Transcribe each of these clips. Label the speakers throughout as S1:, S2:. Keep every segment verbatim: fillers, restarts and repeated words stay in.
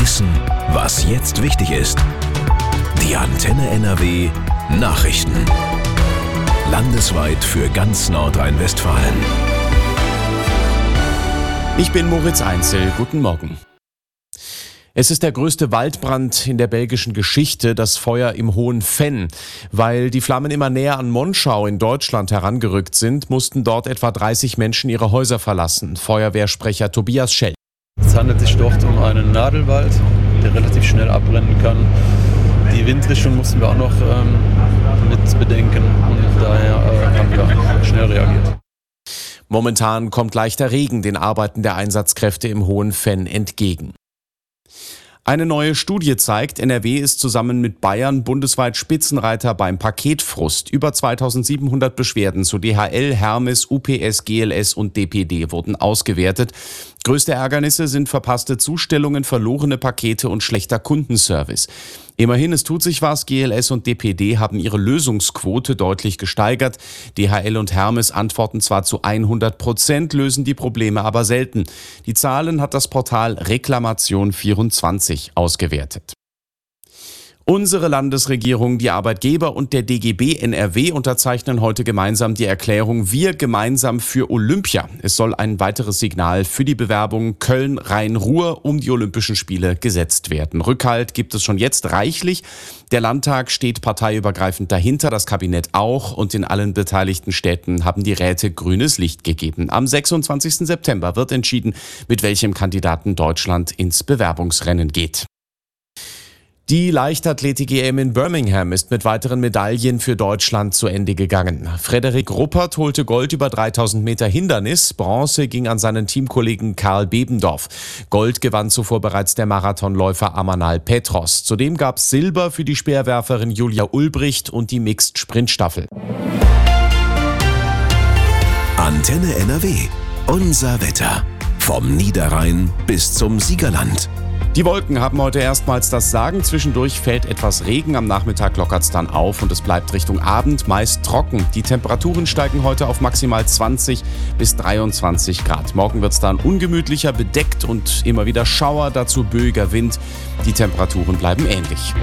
S1: Wissen, was jetzt wichtig ist. Die Antenne N R W Nachrichten. Landesweit für ganz Nordrhein-Westfalen.
S2: Ich bin Moritz Einzel. Guten Morgen. Es ist der größte Waldbrand in der belgischen Geschichte, das Feuer im Hohen Venn. Weil die Flammen immer näher an Monschau in Deutschland herangerückt sind, mussten dort etwa dreißig Menschen ihre Häuser verlassen. Feuerwehrsprecher Tobias Schell.
S3: Es handelt sich dort um einen Nadelwald, der relativ schnell abbrennen kann. Die Windrichtung mussten wir auch noch ähm, mit bedenken und daher äh, haben wir schnell reagiert.
S2: Momentan kommt leichter Regen den Arbeiten der Einsatzkräfte im Hohen Venn entgegen. Eine neue Studie zeigt, N R W ist zusammen mit Bayern bundesweit Spitzenreiter beim Paketfrust. Über zweitausendsiebenhundert Beschwerden zu D H L, Hermes, U P S, G L S und D P D wurden ausgewertet. Größte Ärgernisse sind verpasste Zustellungen, verlorene Pakete und schlechter Kundenservice. Immerhin, es tut sich was. G L S und D P D haben ihre Lösungsquote deutlich gesteigert. D H L und Hermes antworten zwar zu hundert Prozent, lösen die Probleme aber selten. Die Zahlen hat das Portal Reklamation vierundzwanzig ausgewertet. Unsere Landesregierung, die Arbeitgeber und der D G B N R W unterzeichnen heute gemeinsam die Erklärung Wir gemeinsam für Olympia. Es soll ein weiteres Signal für die Bewerbung Köln-Rhein-Ruhr um die Olympischen Spiele gesetzt werden. Rückhalt gibt es schon jetzt reichlich. Der Landtag steht parteiübergreifend dahinter, das Kabinett auch, und in allen beteiligten Städten haben die Räte grünes Licht gegeben. Am sechsundzwanzigsten September wird entschieden, mit welchem Kandidaten Deutschland ins Bewerbungsrennen geht. Die Leichtathletik-E M in Birmingham ist mit weiteren Medaillen für Deutschland zu Ende gegangen. Frederik Ruppert holte Gold über dreitausend Meter Hindernis, Bronze ging an seinen Teamkollegen Karl Bebendorf. Gold gewann zuvor bereits der Marathonläufer Amanal Petros. Zudem gab es Silber für die Speerwerferin Julia Ulbricht und die Mixed-Sprintstaffel.
S1: Antenne N R W. Unser Wetter. Vom Niederrhein bis zum Siegerland.
S2: Die Wolken haben heute erstmals das Sagen. Zwischendurch fällt etwas Regen. Am Nachmittag lockert es dann auf und es bleibt Richtung Abend meist trocken. Die Temperaturen steigen heute auf maximal zwanzig bis dreiundzwanzig Grad. Morgen wird es dann ungemütlicher, bedeckt und immer wieder Schauer, dazu böiger Wind. Die Temperaturen bleiben ähnlich.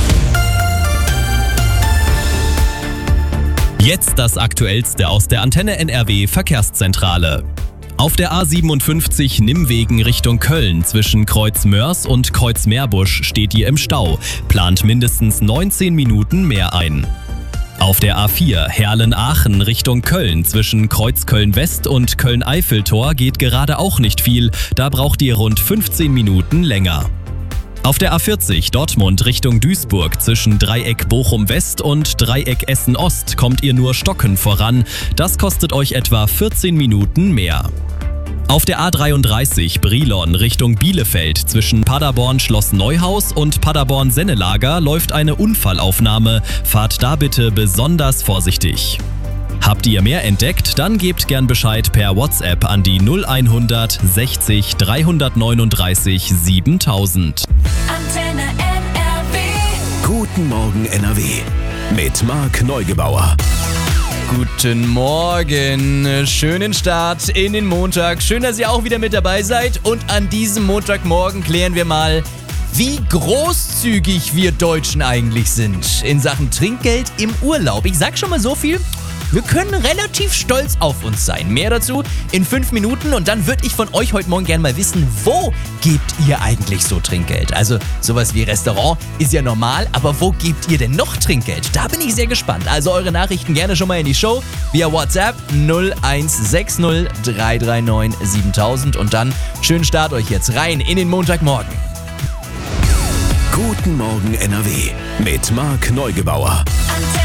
S4: Jetzt das Aktuellste aus der Antenne N R W Verkehrszentrale. Auf der A siebenundfünfzig Nimmwegen Richtung Köln zwischen Kreuz-Mörs und Kreuz-Meerbusch steht ihr im Stau. Plant mindestens neunzehn Minuten mehr ein. Auf der A vier Herlen-Aachen Richtung Köln zwischen Kreuz-Köln-West und Köln-Eiffeltor geht gerade auch nicht viel. Da braucht ihr rund fünfzehn Minuten länger. Auf der A vierzig Dortmund Richtung Duisburg zwischen Dreieck Bochum-West und Dreieck Essen-Ost kommt ihr nur stockend voran. Das kostet euch etwa vierzehn Minuten mehr. Auf der A dreiunddreißig Brilon Richtung Bielefeld zwischen Paderborn-Schloss Neuhaus und Paderborn-Sennelager läuft eine Unfallaufnahme. Fahrt da bitte besonders vorsichtig. Habt ihr mehr entdeckt? Dann gebt gern Bescheid per WhatsApp an die null hundert sechzig dreihundertneununddreißig siebentausend.
S5: Antenne N R W.
S1: Guten Morgen N R W mit Marc Neugebauer.
S6: Guten Morgen, schönen Start in den Montag. Schön, dass ihr auch wieder mit dabei seid. Und an diesem Montagmorgen klären wir mal, wie großzügig wir Deutschen eigentlich sind in Sachen Trinkgeld im Urlaub. Ich sag schon mal so viel. Wir können relativ stolz auf uns sein. Mehr dazu in fünf Minuten und dann würde ich von euch heute Morgen gerne mal wissen, wo gebt ihr eigentlich so Trinkgeld? Also sowas wie Restaurant ist ja normal, aber wo gebt ihr denn noch Trinkgeld? Da bin ich sehr gespannt. Also eure Nachrichten gerne schon mal in die Show via WhatsApp null eins sechs null drei drei neun siebentausend und dann schönen Start euch jetzt rein in den Montagmorgen.
S1: Guten Morgen N R W mit Marc Neugebauer.
S5: Antenne